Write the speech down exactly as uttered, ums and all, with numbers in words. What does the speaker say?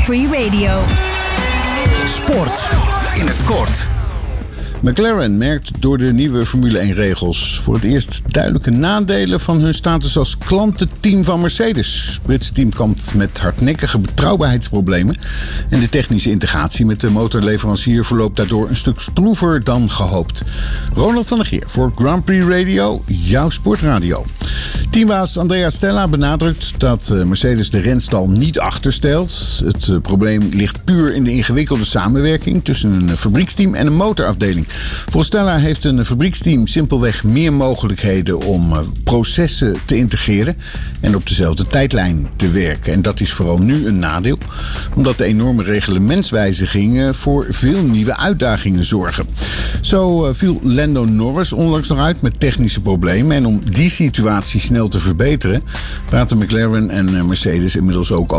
Free Radio. Sport in het kort. McLaren merkt door de nieuwe Formule één-regels voor het eerst duidelijke nadelen van hun status als klantenteam van Mercedes. Het Britse team kampt met hardnekkige betrouwbaarheidsproblemen en de technische integratie met de motorleverancier verloopt daardoor een stuk stroever dan gehoopt. Ronald van der Geer voor Grand Prix Radio, jouw sportradio. Teambaas Andrea Stella benadrukt dat Mercedes de renstal niet achterstelt. Het probleem ligt puur in de ingewikkelde samenwerking tussen een fabrieksteam en een motorafdeling. Volgens Stella heeft een fabrieksteam simpelweg meer mogelijkheden om processen te integreren en op dezelfde tijdlijn te werken. En dat is vooral nu een nadeel, omdat de enorme reglementswijzigingen voor veel nieuwe uitdagingen zorgen. Zo viel Lando Norris onlangs nog uit met technische problemen en om die situatie snel te verbeteren praten McLaren en Mercedes inmiddels ook